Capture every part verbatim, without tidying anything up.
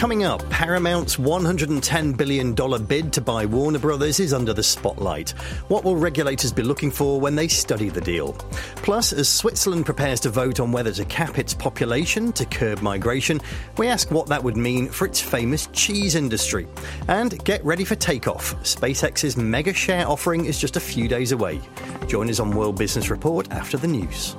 Coming up, Paramount's one hundred ten billion dollars bid to buy Warner Brothers is under the spotlight. What will regulators be looking for when they study the deal? Plus, as Switzerland prepares to vote on whether to cap its population to curb migration, we ask what that would mean for its famous cheese industry. And get ready for takeoff. SpaceX's mega share offering is just a few days away. Join us on World Business Report after the news.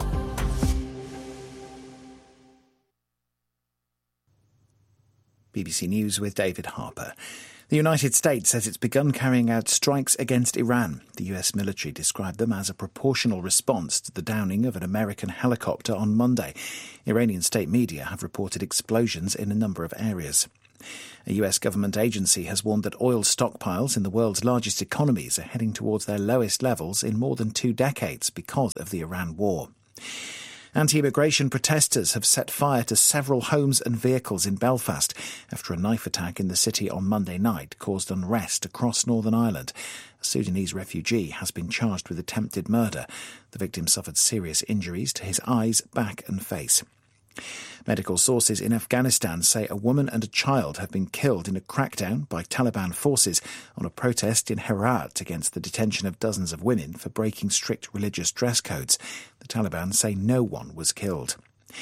B B C News with David Harper. The United States says it's begun carrying out strikes against Iran. The U S military described them as a proportional response to the downing of an American helicopter on Monday. Iranian state media have reported explosions in a number of areas. A U S government agency has warned that oil stockpiles in the world's largest economies are heading towards their lowest levels in more than two decades because of the Iran war. Anti-immigration protesters have set fire to several homes and vehicles in Belfast after a knife attack in the city on Monday night caused unrest across Northern Ireland. A Sudanese refugee has been charged with attempted murder. The victim suffered serious injuries to his eyes, back and face. Medical sources in Afghanistan say a woman and a child have been killed in a crackdown by Taliban forces on a protest in Herat against the detention of dozens of women for breaking strict religious dress codes. The Taliban say no one was killed.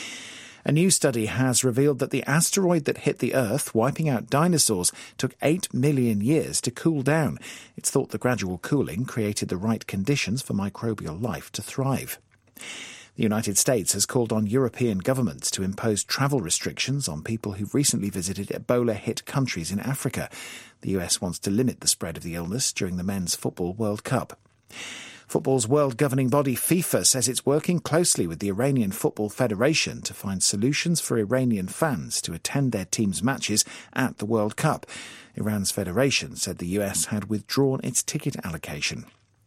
A new study has revealed that the asteroid that hit the Earth, wiping out dinosaurs, took eight million years to cool down. It's thought the gradual cooling created the right conditions for microbial life to thrive. The United States has called on European governments to impose travel restrictions on people who've recently visited Ebola-hit countries in Africa. The U S wants to limit the spread of the illness during the Men's Football World Cup. Football's world governing body FIFA says it's working closely with the Iranian Football Federation to find solutions for Iranian fans to attend their team's matches at the World Cup. Iran's federation said the U S had withdrawn its ticket allocation.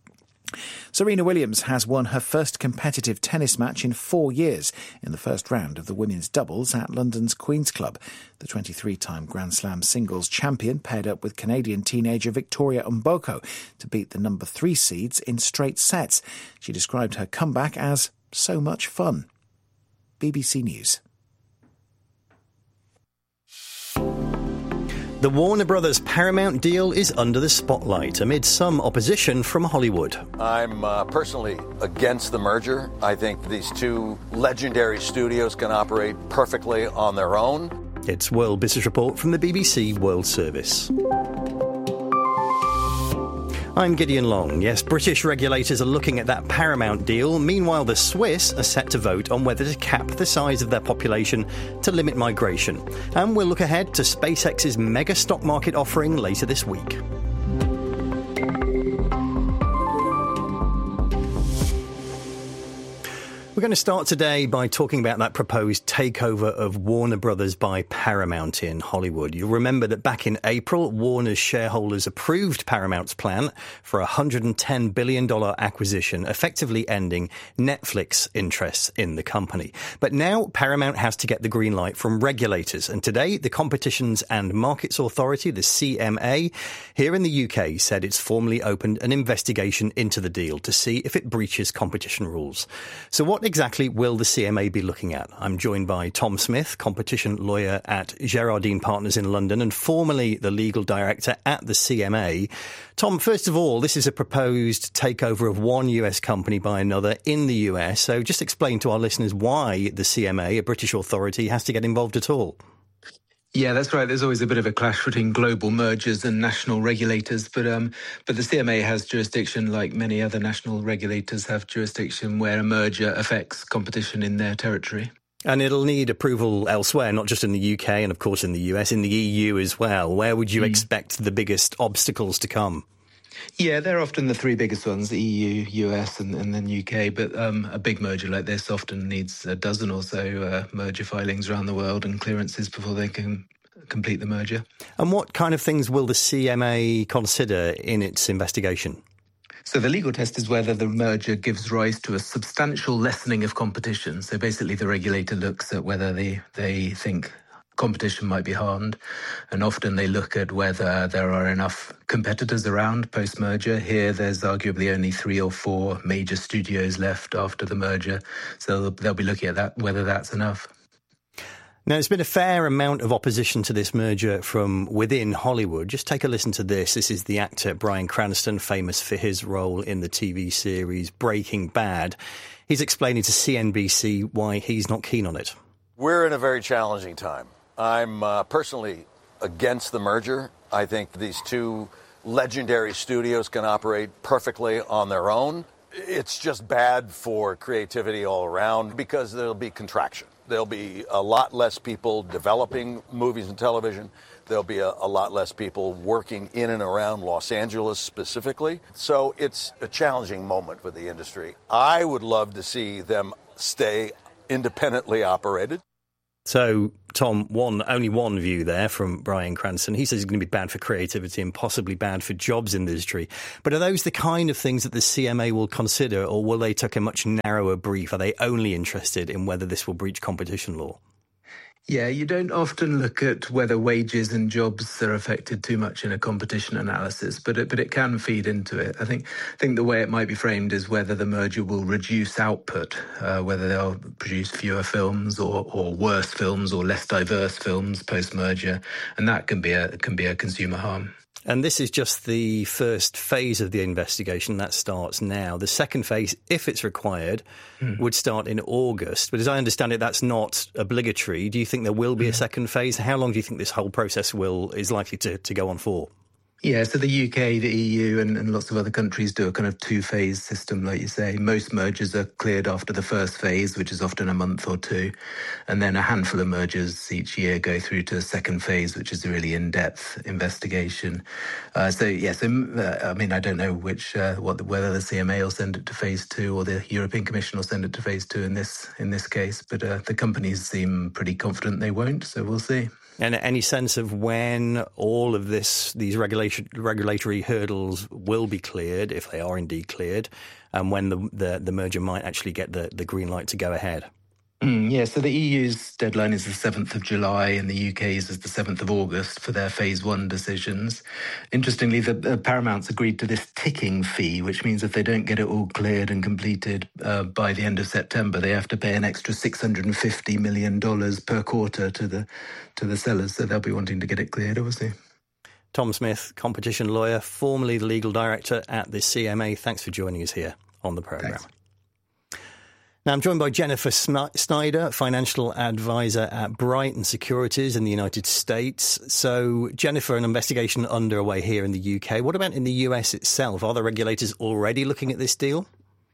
Serena Williams has won her first competitive tennis match in four years in the first round of the women's doubles at London's Queen's Club. The twenty-three-time Grand Slam singles champion paired up with Canadian teenager Victoria Mboko to beat the number three seeds in straight sets. She described her comeback as so much fun. B B C News. The Warner Brothers Paramount deal is under the spotlight amid some opposition from Hollywood. I'm uh, personally against the merger. I think these two legendary studios can operate perfectly on their own. It's World Business Report from the B B C World Service. I'm Gideon Long. Yes, British regulators are looking at that Paramount deal. Meanwhile, the Swiss are set to vote on whether to cap the size of their population to limit migration. And we'll look ahead to SpaceX's mega stock market offering later this week. We're going to start today by talking about that proposed takeover of Warner Brothers by Paramount in Hollywood. You'll remember that back in April, Warner's shareholders approved Paramount's plan for a one hundred ten billion dollars acquisition, effectively ending Netflix interests in the company. But now Paramount has to get the green light from regulators. And today, the Competitions and Markets Authority, the C M A, here in the U K, said it's formally opened an investigation into the deal to see if it breaches competition rules. So what exactly will the C M A be looking at? I'm joined by Tom Smith, competition lawyer at Gerardine Partners in London and formerly the legal director at the C M A. Tom, first of all, this is a proposed takeover of one U S company by another in the U S. So just explain to our listeners why the C M A, a British authority, has to get involved at all. Yeah, that's right. There's always a bit of a clash between global mergers and national regulators. But um, but the C M A has jurisdiction, like many other national regulators have jurisdiction, where a merger affects competition in their territory. And it'll need approval elsewhere, not just in the U K and, of course, in the U S, in the E U as well. Where would you mm. expect the biggest obstacles to come? Yeah, they're often the three biggest ones, the E U, U S and, and then U K. But um, a big merger like this often needs a dozen or so uh, merger filings around the world and clearances before they can complete the merger. And what kind of things will the C M A consider in its investigation? So the legal test is whether the merger gives rise to a substantial lessening of competition. So basically the regulator looks at whether they, they think competition might be harmed, and often they look at whether there are enough competitors around post-merger. Here there's arguably only three or four major studios left after the merger, so they'll be looking at that, whether that's enough. Now, there's been a fair amount of opposition to this merger from within Hollywood. Just take a listen to this. This is the actor Bryan Cranston, famous for his role in the T V series Breaking Bad. He's explaining to C N B C why he's not keen on it. We're in a very challenging time. I'm uh, personally against the merger. I think these two legendary studios can operate perfectly on their own. It's just bad for creativity all around because there'll be contraction. There'll be a lot less people developing movies and television. There'll be a, a lot less people working in and around Los Angeles specifically. So it's a challenging moment for the industry. I would love to see them stay independently operated. So, Tom, one only one view there from Bryan Cranston. He says it's going to be bad for creativity and possibly bad for jobs in the industry. But are those the kind of things that the C M A will consider, or will they take a much narrower brief? Are they only interested in whether this will breach competition law? Yeah, you don't often look at whether wages and jobs are affected too much in a competition analysis, but it, but it can feed into it. I think I think the way it might be framed is whether the merger will reduce output, uh, whether they'll produce fewer films or, or worse films or less diverse films post-merger, and that can be a can be a consumer harm. And this is just the first phase of the investigation. That starts now. The second phase, if it's required, mm. would start in August. But as I understand it, that's not obligatory. Do you think there will be mm. a second phase? How long do you think this whole process will is likely to, to go on for? Yeah, so the U K, the E U and, and lots of other countries do a kind of two-phase system, like you say. Most mergers are cleared after the first phase, which is often a month or two. And then a handful of mergers each year go through to a second phase, which is a really in-depth investigation. Uh, so, yes, yeah, so, uh, I mean, I don't know which uh, what whether the C M A will send it to phase two or the European Commission will send it to phase two in this in this case. But uh, the companies seem pretty confident they won't, so we'll see. And any sense of when all of this, these regulation, regulatory hurdles will be cleared, if they are indeed cleared, and when the the, the merger might actually get the, the green light to go ahead? Mm, yeah, so the E U's deadline is the seventh of July and the U K's is the seventh of August for their phase one decisions. Interestingly, the uh, Paramount's agreed to this ticking fee, which means if they don't get it all cleared and completed uh, by the end of September, they have to pay an extra six hundred fifty million dollars per quarter to the to the sellers. So they'll be wanting to get it cleared, obviously. Tom Smith, competition lawyer, formerly the legal director at the C M A. Thanks for joining us here on the programme. Thanks. Now, I'm joined by Jennifer Snyder, financial advisor at Brighton Securities in the United States. So, Jennifer, an investigation underway here in the U K. What about in the U S itself? Are the regulators already looking at this deal?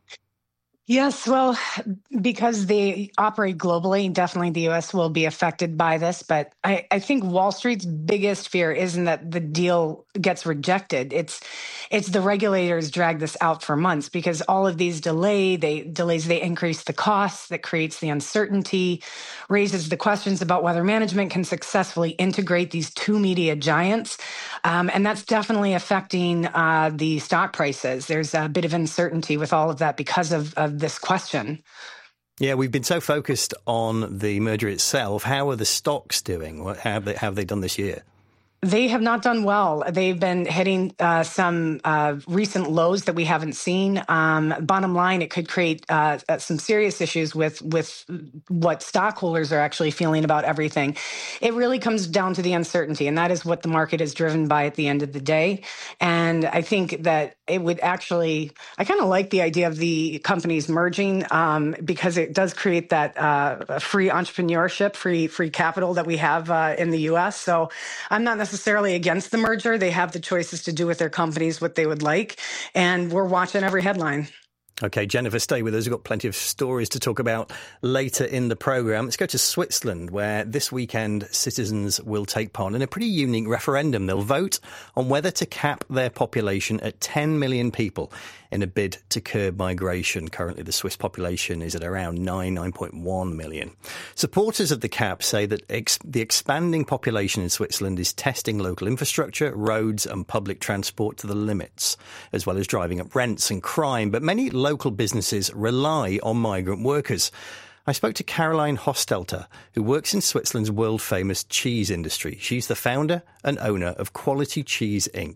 Yes, well, because they operate globally, definitely the U S will be affected by this. But I, I think Wall Street's biggest fear isn't that the deal gets rejected. It's it's the regulators drag this out for months because all of these delay, they delays, they increase the costs, that creates the uncertainty, raises the questions about whether management can successfully integrate these two media giants. Um, and that's definitely affecting uh, the stock prices. There's a bit of uncertainty with all of that because of, of this question. Yeah, we've been so focused on the merger itself. How are the stocks doing? What, how have they, how have they done this year? They have not done well. They've been hitting uh, some uh, recent lows that we haven't seen. Um, bottom line, it could create uh, some serious issues with with what stockholders are actually feeling about everything. It really comes down to the uncertainty, and that is what the market is driven by at the end of the day. And I think that it would actually, I kind of like the idea of the companies merging um, because it does create that uh, free entrepreneurship, free free capital that we have uh, in the U S. So I'm not necessarily necessarily against the merger. They have the choices to do with their companies what they would like. And we're watching every headline. OK, Jennifer, stay with us. We've got plenty of stories to talk about later in the programme. Let's go to Switzerland, where this weekend citizens will take part in a pretty unique referendum. They'll vote on whether to cap their population at ten million people in a bid to curb migration. Currently, the Swiss population is at around nine, nine point one million. Supporters of the cap say that ex- the expanding population in Switzerland is testing local infrastructure, roads and public transport to the limits, as well as driving up rents and crime. But many local businesses rely on migrant workers. I spoke to Caroline Hostelter, who works in Switzerland's world-famous cheese industry. She's the founder and owner of Quality Cheese Incorporated.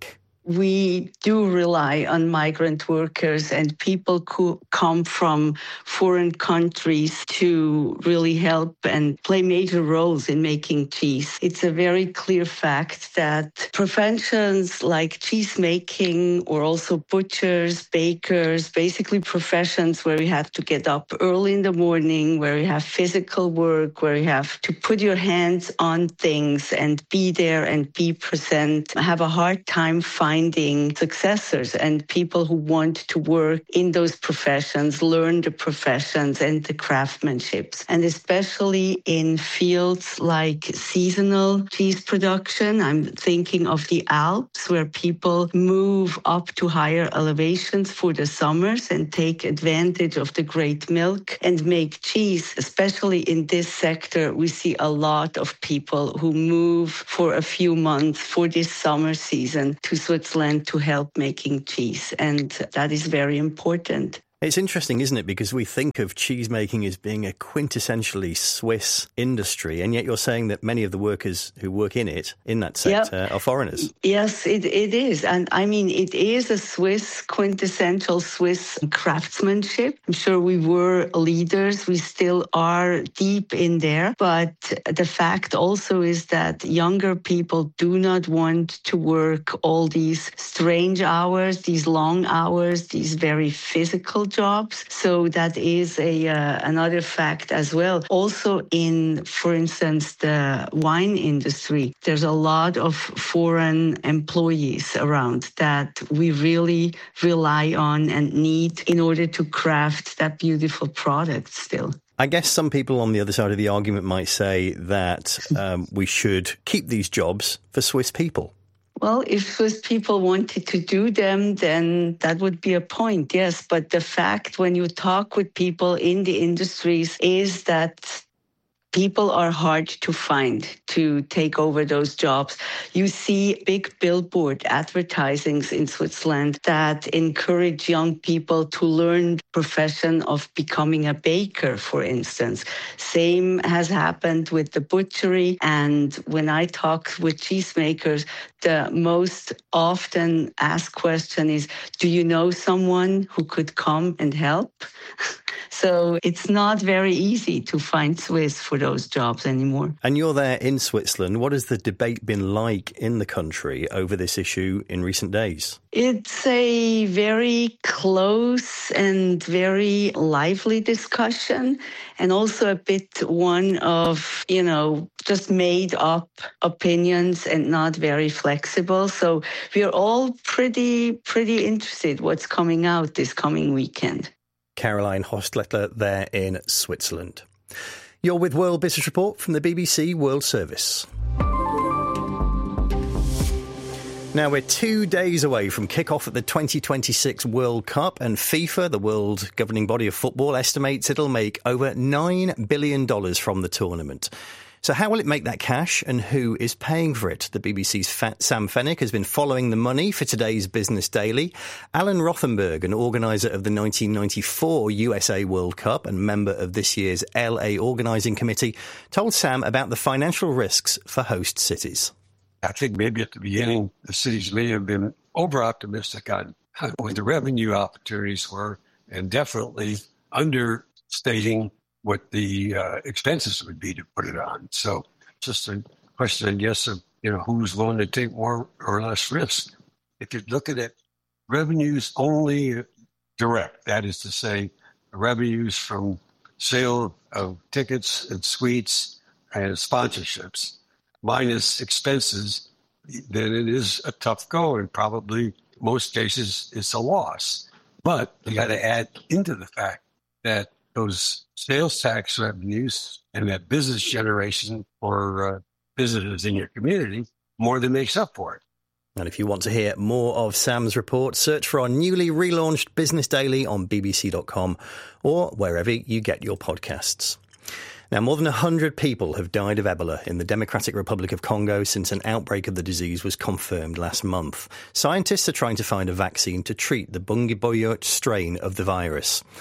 we do rely on migrant workers and people who come from foreign countries to really help and play major roles in making cheese. It's a very clear fact that professions like cheese making, or also butchers, bakers, basically professions where you have to get up early in the morning, where you have physical work, where you have to put your hands on things and be there and be present, have a hard time finding successors and people who want to work in those professions, learn the professions and the craftsmanships. And especially in fields like seasonal cheese production, I'm thinking of the Alps, where people move up to higher elevations for the summers and take advantage of the great milk and make cheese. Especially in this sector, we see a lot of people who move for a few months for this summer season to Switzerland to help making cheese. And that is very important. It's interesting, isn't it? Because we think of cheese making as being a quintessentially Swiss industry, and yet you're saying that many of the workers who work in it, in that sector, yep. are foreigners. Yes, it, it is. And I mean, it is a Swiss, quintessential Swiss craftsmanship. I'm sure we were leaders. We still are deep in there. But the fact also is that younger people do not want to work all these strange hours, these long hours, these very physical jobs. So that is a uh, another fact as well. Also in, for instance, the wine industry, there's a lot of foreign employees around that we really rely on and need in order to craft that beautiful product still. I guess some people on the other side of the argument might say that um, we should keep these jobs for Swiss people. Well, if Swiss people wanted to do them, then that would be a point, yes. But the fact when you talk with people in the industries is that people are hard to find to take over those jobs. You see big billboard advertisings in Switzerland that encourage young people to learn the profession of becoming a baker, for instance. Same has happened with the butchery. And when I talk with cheesemakers, the most often asked question is, do you know someone who could come and help? So it's not very easy to find Swiss for those jobs anymore. And you're there in Switzerland. What has the debate been like in the country over this issue in recent days? It's a very close and very lively discussion, and also a bit one of, you know, just made up opinions and not very flexible. So we're all pretty, pretty interested what's coming out this coming weekend. Caroline Hostletter there in Switzerland. You're with World Business Report from the B B C World Service. Now, we're two days away from kick-off at the twenty twenty-six World Cup, and FIFA, the world governing body of football, estimates it'll make over nine billion dollars from the tournament. So how will it make that cash, and who is paying for it? The B B C's Sam Fennick has been following the money for today's Business Daily. Alan Rothenberg, an organiser of the nineteen ninety-four U S A World Cup and member of this year's L A Organising Committee, told Sam about the financial risks for host cities. I think maybe at the beginning, the cities may have been over-optimistic on what the revenue opportunities were, and definitely understating what the uh, expenses would be to put it on. So just a question, I guess, of, you know, who's willing to take more or less risk. If you're looking at revenues only direct, that is to say, revenues from sale of tickets and suites and sponsorships, minus expenses, then it is a tough go, and probably most cases it's a loss. But you got to add into the fact that those sales tax revenues and that business generation for uh, visitors in your community more than makes up for it. And if you want to hear more of Sam's report, search for our newly relaunched Business Daily on b b c dot com or wherever you get your podcasts. Now, more than one hundred people have died of Ebola in the Democratic Republic of Congo since an outbreak of the disease was confirmed last month. Scientists are trying to find a vaccine to treat the Bundibugyo strain of the virus.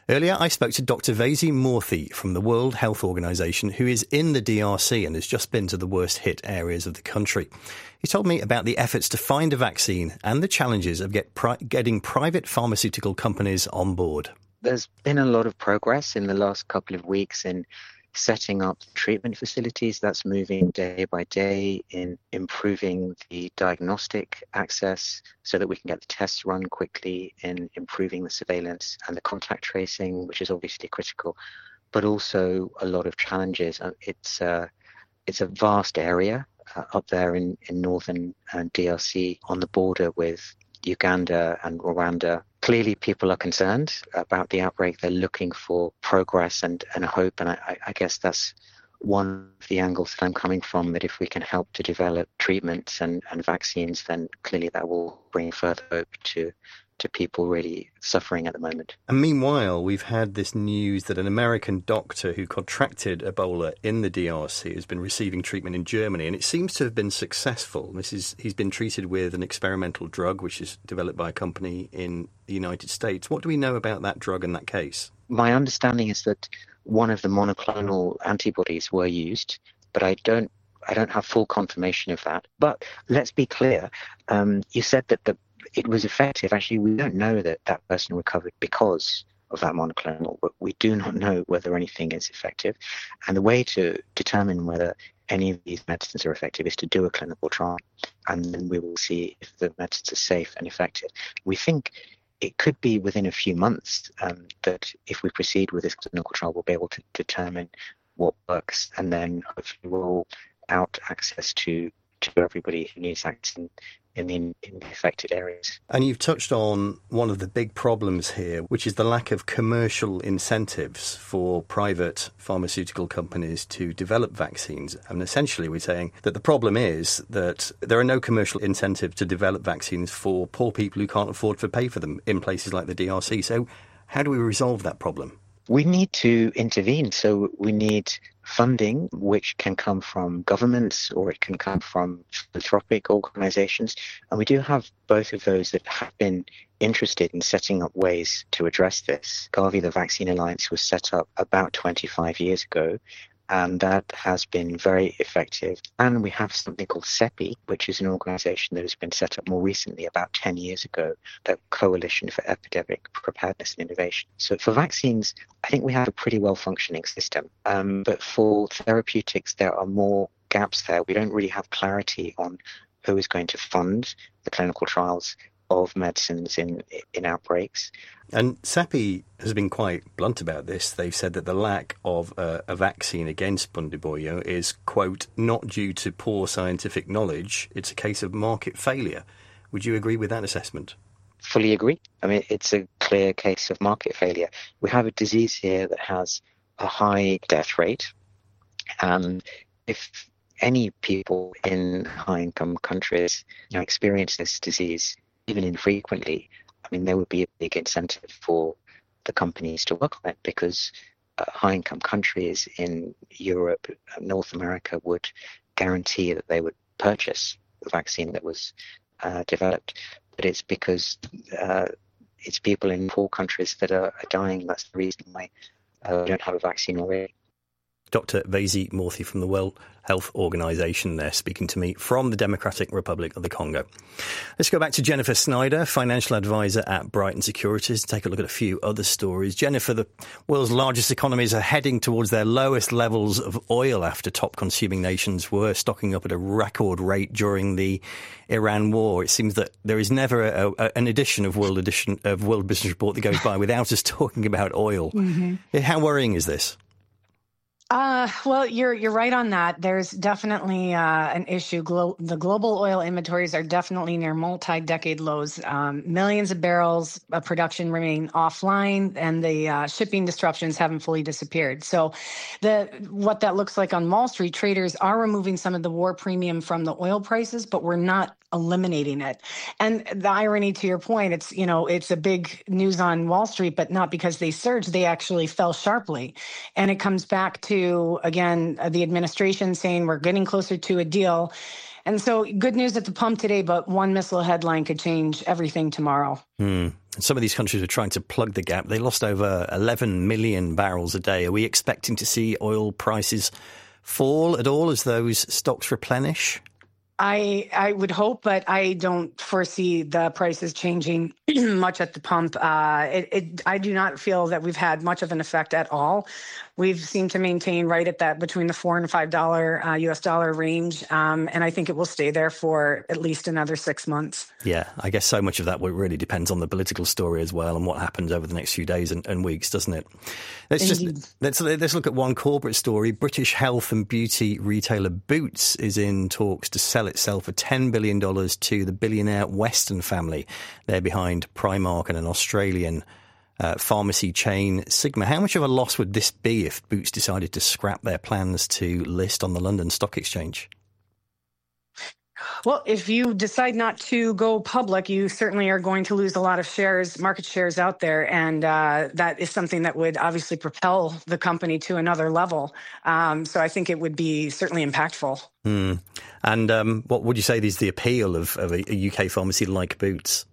Earlier, I spoke to Doctor Vaisi Morthy from the World Health Organization, who is in the D R C and has just been to the worst-hit areas of the country. He told me about the efforts to find a vaccine and the challenges of get pri- getting private pharmaceutical companies on board. There's been a lot of progress in the last couple of weeks in setting up treatment facilities. That's moving day by day in improving the diagnostic access so that we can get the tests run quickly, in improving the surveillance and the contact tracing, which is obviously critical, but also a lot of challenges. It's, uh, it's a vast area uh, up there in, in northern uh, D R C on the border with Uganda and Rwanda. Clearly, people are concerned about the outbreak. They're looking for progress and, and hope. And I, I guess that's one of the angles that I'm coming from, that if we can help to develop treatments and, and vaccines, then clearly that will bring further hope to to people really suffering at the moment. And meanwhile, we've had this news that an American doctor who contracted Ebola in the D R C has been receiving treatment in Germany, and it seems to have been successful. This is he's been treated with an experimental drug which is developed by a company in the United States. What do we know about that drug and that case? My understanding is that one of the monoclonal antibodies were used, but I don't I don't have full confirmation of that. But let's be clear. Um, you said that the it was effective. Actually, we don't know that that person recovered because of that monoclonal, but we do not know whether anything is effective. And the way to determine whether any of these medicines are effective is to do a clinical trial, and then we will see if the medicines are safe and effective. We think it could be within a few months um, that if we proceed with this clinical trial, we'll be able to determine what works, and then hopefully roll out access to, to everybody who needs access in, in, the, in the affected areas. And you've touched on one of the big problems here, which is the lack of commercial incentives for private pharmaceutical companies to develop vaccines. And essentially we're saying that the problem is that there are no commercial incentives to develop vaccines for poor people who can't afford to pay for them in places like the D R C. So how do we resolve that problem? We need to intervene. So we need funding, which can come from governments or it can come from philanthropic organizations. And we do have both of those that have been interested in setting up ways to address this. Gavi, the Vaccine Alliance, was set up about twenty-five years ago, and that has been very effective. And we have something called CEPI, which is an organization that has been set up more recently, about ten years ago, the Coalition for Epidemic Preparedness and Innovation. So for vaccines, I think we have a pretty well-functioning system. Um, but for therapeutics, there are more gaps there. We don't really have clarity on who is going to fund the clinical trials of medicines in in outbreaks. And CEPI has been quite blunt about this. They've said that the lack of uh, a vaccine against Bundibugyo is, quote, not due to poor scientific knowledge, it's a case of market failure. Would you agree with that assessment? Fully agree. I mean, it's a clear case of market failure. We have a disease here that has a high death rate, and if any people in high-income countries, you know, experience this disease, even infrequently, I mean, there would be a big incentive for the companies to work on it, because uh, high-income countries in Europe, North America would guarantee that they would purchase the vaccine that was uh, developed. But it's because uh, it's people in poor countries that are, are dying. That's the reason why uh, we don't have a vaccine already. Doctor Vaisi Morthy from the World Health Organization there, speaking to me from the Democratic Republic of the Congo. Let's go back to Jennifer Snyder, financial advisor at Brighton Securities, to take a look at a few other stories. Jennifer, the world's largest economies are heading towards their lowest levels of oil after top consuming nations were stocking up at a record rate during the Iran war. It seems that there is never a, a, an edition of World edition of World Business Report that goes by without us talking about oil. Mm-hmm. How worrying is this? Uh, well, you're you're right on that. There's definitely uh, an issue. Glo- the global oil inventories are definitely near multi-decade lows. Um, millions of barrels of production remain offline, and the uh, shipping disruptions haven't fully disappeared. So, the what that looks like on Wall Street, traders are removing some of the war premium from the oil prices, but we're not eliminating it. And the irony, to your point, it's you know it's a big news on Wall Street, but not because they surged. They actually fell sharply, and it comes back to, again, the administration saying we're getting closer to a deal. And so good news at the pump today, but one missile headline could change everything tomorrow. Hmm. Some of these countries are trying to plug the gap. They lost over eleven million barrels a day. Are we expecting to see oil prices fall at all as those stocks replenish? I I would hope, but I don't foresee the prices changing much at the pump. Uh, it, it, I do not feel that we've had much of an effect at all. We've seemed to maintain right at that between the four and five dollar uh, U S dollar range, um, and I think it will stay there for at least another six months. Yeah, I guess so much of that really depends on the political story as well and what happens over the next few days and, and weeks, doesn't it? Let's Indeed. just let's let's look at one corporate story. British health and beauty retailer Boots is in talks to sell itself for ten billion dollars to the billionaire Weston family. They're behind Primark and an Australian uh, pharmacy chain, Sigma. How much of a loss would this be if Boots decided to scrap their plans to list on the London Stock Exchange? Well, if you decide not to go public, you certainly are going to lose a lot of shares, market shares out there. And uh, that is something that would obviously propel the company to another level. Um, so I think it would be certainly impactful. Mm. And um, what would you say is the appeal of, of a, a U K pharmacy like Boots?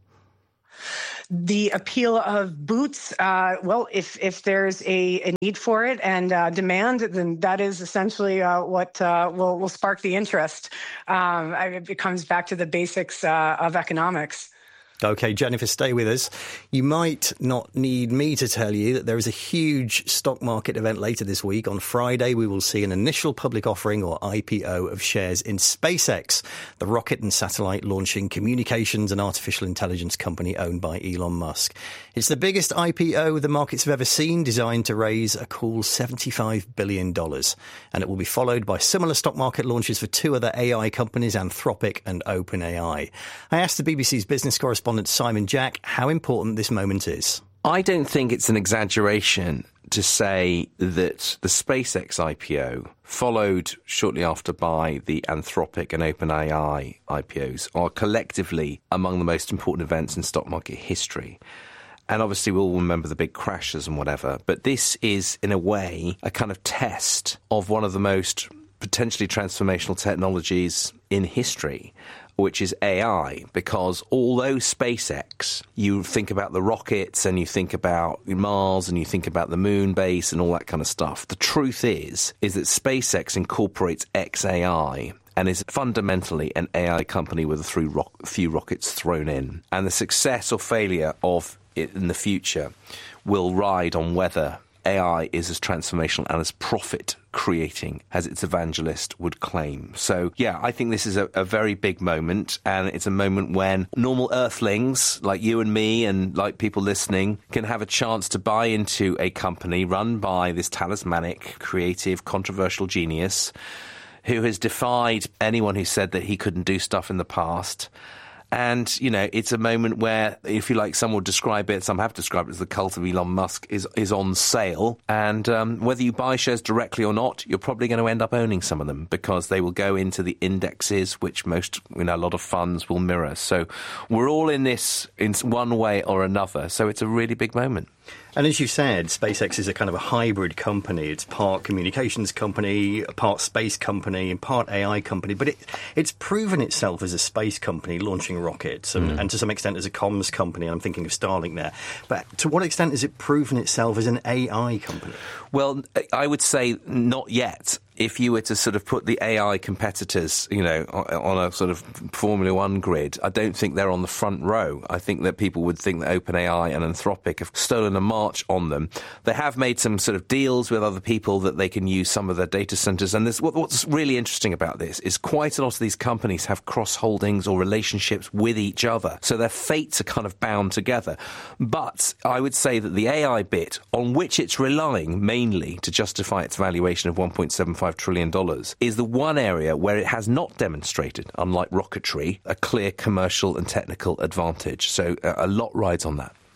The appeal of Boots, uh, well, if if there's a, a need for it and uh, demand, then that is essentially uh, what uh, will will spark the interest. Um, it comes back to the basics uh, of economics. OK, Jennifer, stay with us. You might not need me to tell you that there is a huge stock market event later this week. On Friday, we will see an initial public offering, or I P O, of shares in SpaceX, the rocket and satellite launching communications and artificial intelligence company owned by Elon Musk. It's the biggest I P O the markets have ever seen, designed to raise a cool seventy-five billion dollars. And it will be followed by similar stock market launches for two other A I companies, Anthropic and OpenAI. I asked the B B C's business correspondent Simon Jack how important this moment is. I don't think it's an exaggeration to say that the SpaceX I P O, followed shortly after by the Anthropic and OpenAI I P Os, are collectively among the most important events in stock market history. And obviously we'll remember the big crashes and whatever, but this is, in a way, a kind of test of one of the most potentially transformational technologies in history, which is A I, because although SpaceX, you think about the rockets and you think about Mars and you think about the moon base and all that kind of stuff, the truth is, is that SpaceX incorporates X A I and is fundamentally an A I company with a few, ro- few rockets thrown in. And the success or failure of it in the future will ride on whether A I is as transformational and as profit-creating as its evangelist would claim. So, yeah, I think this is a, a very big moment, and it's a moment when normal earthlings like you and me and like people listening can have a chance to buy into a company run by this talismanic, creative, controversial genius who has defied anyone who said that he couldn't do stuff in the past. And, you know, it's a moment where, if you like, some would describe it, some have described it as the cult of Elon Musk is is on sale. And um, whether you buy shares directly or not, you're probably going to end up owning some of them because they will go into the indexes, which most, you know, a lot of funds will mirror. So we're all in this in one way or another. So it's a really big moment. And as you said, SpaceX is a kind of a hybrid company. It's part communications company, part space company, and part A I company. But it, it's proven itself as a space company launching rockets and, mm. and to some extent as a comms company. I'm thinking of Starlink there. But to what extent has it proven itself as an A I company? Well, I would say not yet. If you were to sort of put the A I competitors, you know, on a sort of Formula One grid, I don't think they're on the front row. I think that people would think that OpenAI and Anthropic have stolen a march on them. They have made some sort of deals with other people that they can use some of their data centers. And this, what's really interesting about this is quite a lot of these companies have cross-holdings or relationships with each other. So their fates are kind of bound together. But I would say that the A I bit, on which it's relying mainly to justify its valuation of one point seven five trillion dollars, is the one area where it has not demonstrated, unlike rocketry, a clear commercial and technical advantage. So uh, a lot rides on that.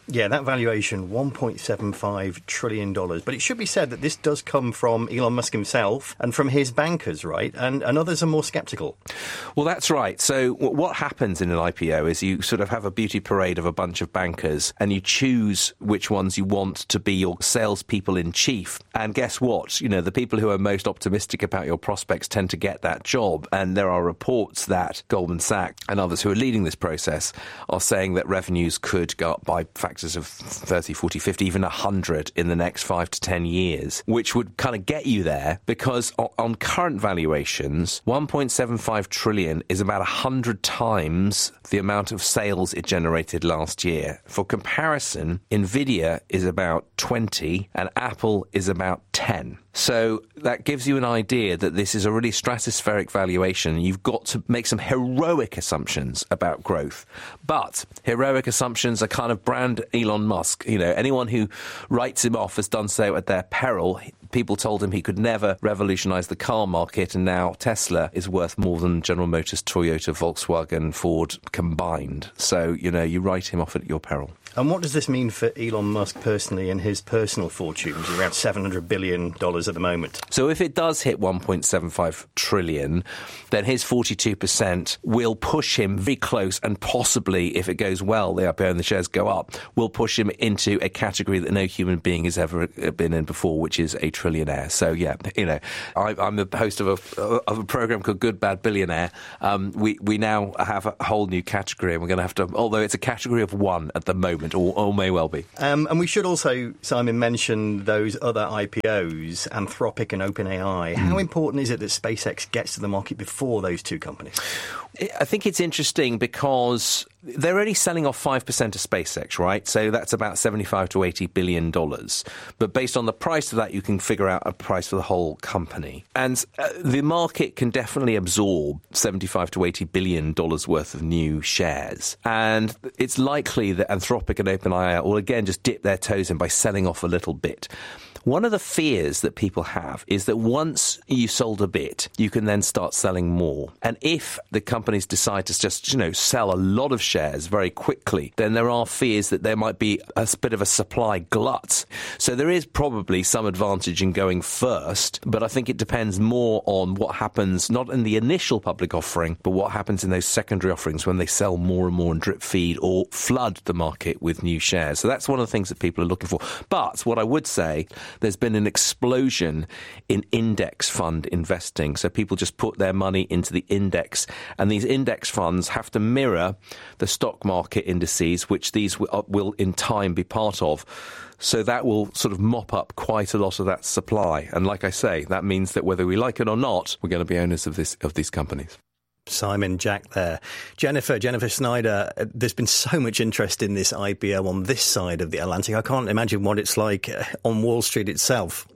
Yeah, that valuation, one point seven five trillion dollars. But it should be said that this does come from Elon Musk himself and from his bankers, right? And, and others are more sceptical. Well, that's right. So what happens in an I P O is you sort of have a beauty parade of a bunch of bankers and you choose which ones you want to be your salespeople in chief. And guess what? You know, the people who are most optimistic about your prospects tend to get that job. And there are reports that Goldman Sachs and others who are leading this process are saying that revenues could go up by factors of thirty, forty, fifty, even one hundred in the next five to ten years, which would kind of get you there because on current valuations, one point seven five trillion is about one hundred times the amount of sales it generated last year. For comparison, Nvidia is about twenty and Apple is about ten. So that gives you an idea that this is a really stratospheric valuation. You've got to make some heroic assumptions about growth. But heroic assumptions are kind of brand Elon Musk. You know, anyone who writes him off has done so at their peril. People told him he could never revolutionize the car market, and now Tesla is worth more than General Motors, Toyota, Volkswagen, Ford combined. So, you know, you write him off at your peril. And what does this mean for Elon Musk personally and his personal fortunes, around seven hundred billion dollars at the moment? So if it does hit one point seven five trillion, then his forty-two percent will push him very close, and possibly, if it goes well, the I P O and the shares go up, will push him into a category that no human being has ever been in before, which is a trillionaire. So, yeah, you know, I, I'm the host of a, of a program called Good, Bad, Billionaire. Um, we, we now have a whole new category, and we're going to have to, although it's a category of one at the moment, Or, or may well be. Um, and we should also, Simon, mention those other I P Os, Anthropic and OpenAI. Mm. How important is it that SpaceX gets to the market before those two companies? I think it's interesting because they're only selling off five percent of SpaceX, right? So that's about seventy-five to eighty billion dollars. But based on the price of that, you can figure out a price for the whole company. And uh, the market can definitely absorb seventy-five to eighty billion dollars worth of new shares. And it's likely that Anthropic and OpenAI will again just dip their toes in by selling off a little bit. One of the fears that people have is that once you sold a bit, you can then start selling more. And if the companies decide to just, you know, sell a lot of shares very quickly, then there are fears that there might be a bit of a supply glut. So there is probably some advantage in going first, but I think it depends more on what happens, not in the initial public offering, but what happens in those secondary offerings when they sell more and more and drip feed or flood the market with new shares. So that's one of the things that people are looking for. But what I would say, there's been an explosion in index fund investing. So people just put their money into the index, and these index funds have to mirror the stock market indices, which these will in time be part of. So that will sort of mop up quite a lot of that supply. And like I say, that means that whether we like it or not, we're going to be owners of this of these companies. Simon Jack there. Jennifer, Jennifer Snyder, there's been so much interest in this I P O on this side of the Atlantic. I can't imagine what it's like on Wall Street itself.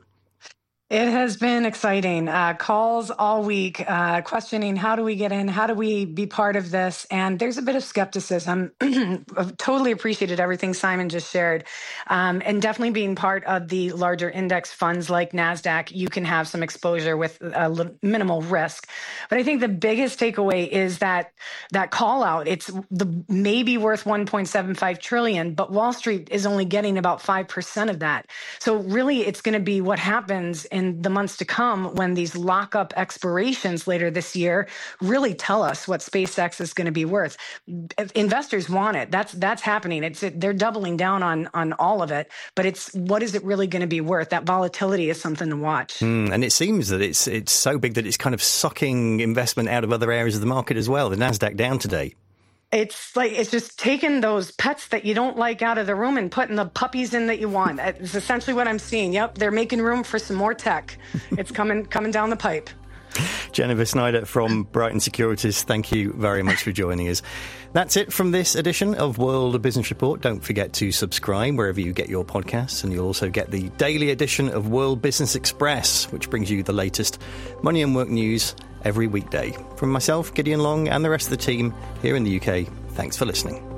It has been exciting. Uh, calls all week, uh, questioning how do we get in? How do we be part of this? And there's a bit of skepticism. I've totally appreciated everything Simon just shared. Um, and definitely being part of the larger index funds like NASDAQ, you can have some exposure with a little, minimal risk. But I think the biggest takeaway is that that call out, it's the maybe worth one point seven five trillion, but Wall Street is only getting about five percent of that. So really, it's going to be what happens in in the months to come when these lockup expirations later this year really tell us what SpaceX is going to be worth. Investors want it. That's that's happening. It's they're doubling down on on all of it. But it's what is it really going to be worth? That volatility is something to watch. Mm, and it seems that it's it's so big that it's kind of sucking investment out of other areas of the market as well. The NASDAQ down today. It's like it's just taking those pets that you don't like out of the room and putting the puppies in that you want. It's essentially what I'm seeing. Yep, they're making room for some more tech. It's coming coming down the pipe. Jennifer Snyder from Brighton Securities, thank you very much for joining us. That's it from this edition of World Business Report. Don't forget to subscribe wherever you get your podcasts, and you'll also get the daily edition of World Business Express, which brings you the latest money and work news every weekday. From myself, Gideon Long, and the rest of the team here in the U K, thanks for listening.